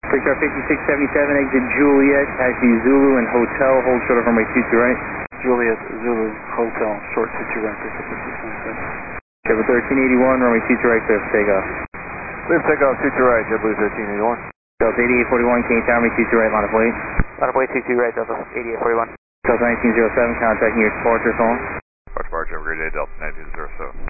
Freakstar 5677, exit Juliet, taxi Zulu and Hotel, hold short of runway 22 right. Juliet, Zulu, Hotel, short 22 right, Freakstar 5677. JetBlue 1381, runway 22 right, clear for takeoff. Clear for takeoff, 22 right, JetBlue 1381. Delta 8841, King Tower, runway 22 right, line of wait. Line of wait 22 right, Delta 8841. Delta 1907, contacting your departure phone. Departure, have a great day, Delta 1907.